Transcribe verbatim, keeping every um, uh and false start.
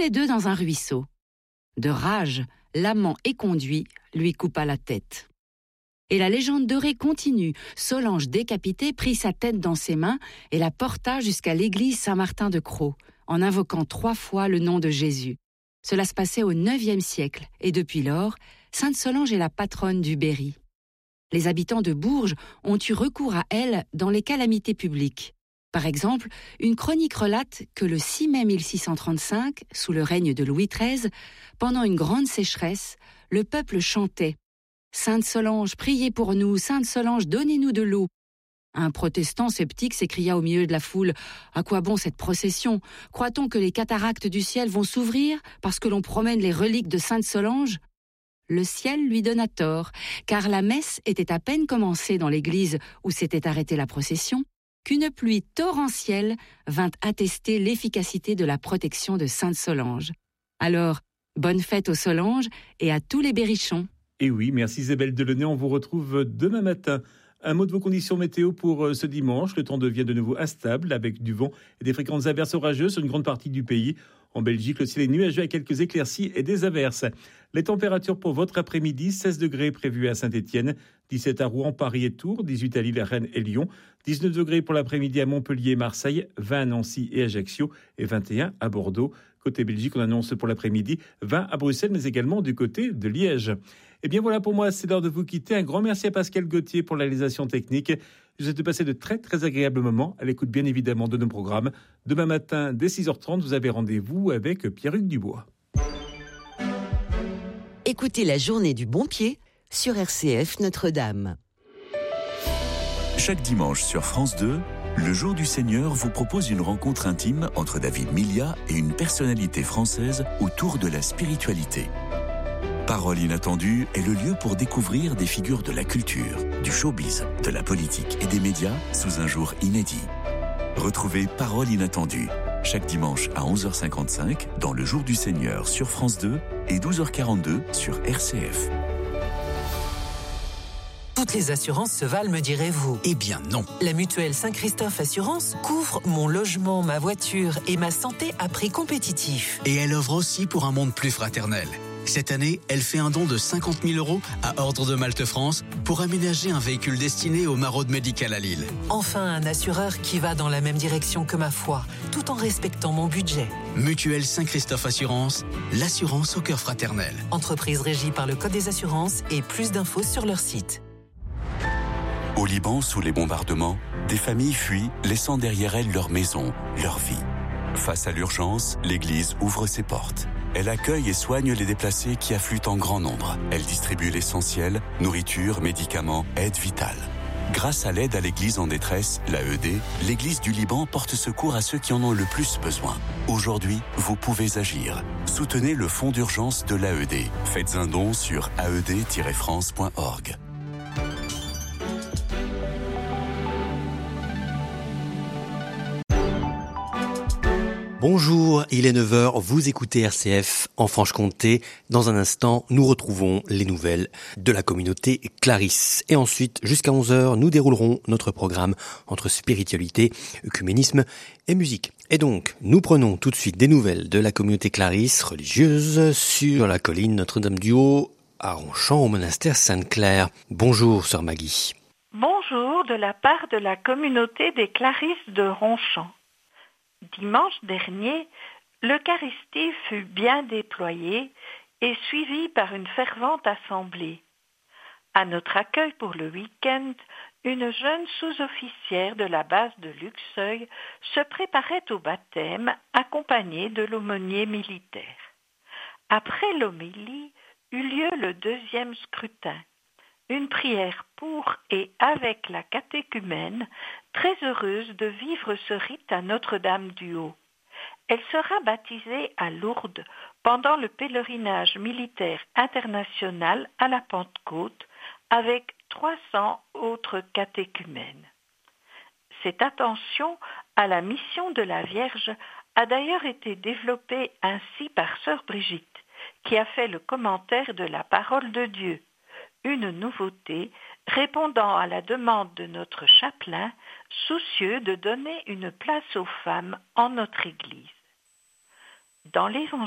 les deux dans un ruisseau. De rage, l'amant éconduit lui coupa la tête. Et la légende dorée continue. Solange décapitée prit sa tête dans ses mains et la porta jusqu'à l'église Saint-Martin de Crau, en invoquant trois fois le nom de Jésus. Cela se passait au neuvième siècle, et depuis lors, Sainte Solange est la patronne du Berry. Les habitants de Bourges ont eu recours à elle dans les calamités publiques. Par exemple, une chronique relate que le six mai mille six cent trente-cinq, sous le règne de Louis treize, pendant une grande sécheresse, le peuple chantait « Sainte Solange, priez pour nous, Sainte Solange, donnez-nous de l'eau ». Un protestant sceptique s'écria au milieu de la foule « À quoi bon cette procession ? Croit-on que les cataractes du ciel vont s'ouvrir parce que l'on promène les reliques de Sainte Solange ?» Le ciel lui donna tort, car la messe était à peine commencée dans l'église où s'était arrêtée la procession, qu'une pluie torrentielle vint attester l'efficacité de la protection de Sainte Solange. Alors, bonne fête aux Solanges et à tous les berrichons. Et oui, merci Isabelle Delaunay, on vous retrouve demain matin. Un mot de vos conditions météo pour ce dimanche. Le temps devient de nouveau instable avec du vent et des fréquentes averses orageuses sur une grande partie du pays. En Belgique, le ciel est nuageux avec quelques éclaircies et des averses. Les températures pour votre après-midi, seize degrés prévus à Saint-Étienne, dix-sept à Rouen, Paris et Tours, dix-huit à Lille, Rennes et Lyon, dix-neuf degrés pour l'après-midi à Montpellier et Marseille, vingt à Nancy et Ajaccio et vingt et un à Bordeaux. Côté Belgique, on annonce pour l'après-midi vingt à Bruxelles, mais également du côté de Liège. Et bien voilà pour moi, c'est l'heure de vous quitter. Un grand merci à Pascal Gauthier pour la réalisation technique. Je vous souhaite de passer de très très agréables moments à l'écoute bien évidemment de nos programmes. Demain matin, dès six heures trente, vous avez rendez-vous avec Pierre-Hugues Dubois. Écoutez la journée du bon pied sur R C F Notre-Dame. Chaque dimanche sur France deux, le Jour du Seigneur vous propose une rencontre intime entre David Milia et une personnalité française autour de la spiritualité. Parole inattendue est le lieu pour découvrir des figures de la culture, du showbiz, de la politique et des médias sous un jour inédit. Retrouvez Parole inattendue chaque dimanche à onze heures cinquante-cinq dans le Jour du Seigneur sur France deux et douze heures quarante-deux sur R C F. Toutes les assurances se valent, me direz-vous. Eh bien non. La mutuelle Saint-Christophe Assurance couvre mon logement, ma voiture et ma santé à prix compétitif. Et elle œuvre aussi pour un monde plus fraternel. Cette année, elle fait un don de cinquante mille euros à Ordre de Malte France pour aménager un véhicule destiné aux maraudes médicales à Lille. Enfin, un assureur qui va dans la même direction que ma foi, tout en respectant mon budget. Mutuelle Saint-Christophe Assurance, l'assurance au cœur fraternel. Entreprise régie par le Code des assurances et plus d'infos sur leur site. Au Liban, sous les bombardements, des familles fuient, laissant derrière elles leur maison, leur vie. Face à l'urgence, l'Église ouvre ses portes. Elle accueille et soigne les déplacés qui affluent en grand nombre. Elle distribue l'essentiel, nourriture, médicaments, aide vitale. Grâce à l'aide à l'Église en détresse, l'A E D, l'Église du Liban porte secours à ceux qui en ont le plus besoin. Aujourd'hui, vous pouvez agir. Soutenez le fonds d'urgence de l'A E D. Faites un don sur a e d tiret france point org. Bonjour, il est neuf heures, vous écoutez R C F en Franche-Comté. Dans un instant, nous retrouvons les nouvelles de la communauté Clarisse. Et ensuite, jusqu'à onze heures, nous déroulerons notre programme entre spiritualité, œcuménisme et musique. Et donc, nous prenons tout de suite des nouvelles de la communauté Clarisse religieuse sur la colline Notre-Dame-du-Haut à Ronchamp au monastère Sainte-Claire. Bonjour, sœur Maggie. Bonjour de la part de la communauté des Clarisses de Ronchamp. Dimanche dernier, l'Eucharistie fut bien déployée et suivie par une fervente assemblée. À notre accueil pour le week-end, une jeune sous-officière de la base de Luxeuil se préparait au baptême accompagnée de l'aumônier militaire. Après l'homélie eut lieu le deuxième scrutin. Une prière pour et avec la catéchumène, très heureuse de vivre ce rite à Notre-Dame-du-Haut. Elle sera baptisée à Lourdes pendant le pèlerinage militaire international à la Pentecôte avec trois cents autres catéchumènes. Cette attention à la mission de la Vierge a d'ailleurs été développée ainsi par sœur Brigitte, qui a fait le commentaire de la parole de Dieu. Une nouveauté répondant à la demande de notre chapelain, soucieux de donner une place aux femmes en notre Église. Dans l'Évangile